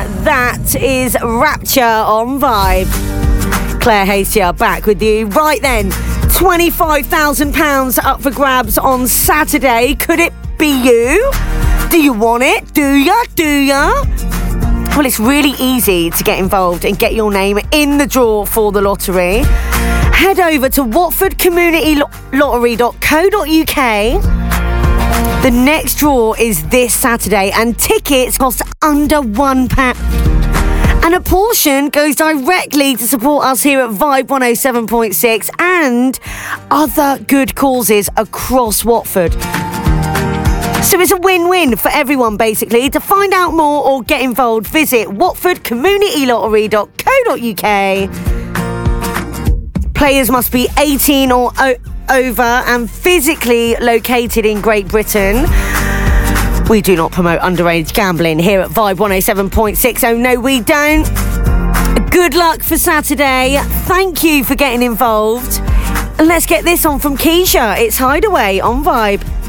That is Rapture on Vibe. Claire Hasty back with you. Right then, £25,000 up for grabs on Saturday. Could it be you? Do you want it? Do ya? Well, it's really easy to get involved and get your name in the draw for the lottery. Head over to watfordcommunitylottery.co.uk. The next draw is this Saturday and tickets cost under £1. And a portion goes directly to support us here at Vibe 107.6 and other good causes across Watford. So it's a win-win for everyone, basically. To find out more or get involved, visit watfordcommunitylottery.co.uk. Players must be 18 or over and physically located in Great Britain. We do not promote underage gambling here at Vibe 107.6. Oh, no, we don't. Good luck for Saturday. Thank you for getting involved. And let's get this on from Keisha. It's Hideaway on Vibe.